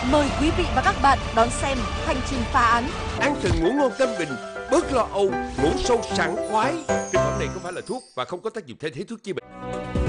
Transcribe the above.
Mời quý vị và các bạn đón xem Hành trình phá án. Ăn từng ngủ ngon tâm bình, bớt lo âu, ngủ sâu sảng khoái. Thực phẩm này không phải là thuốc và không có tác dụng thay thế thuốc chữa bệnh.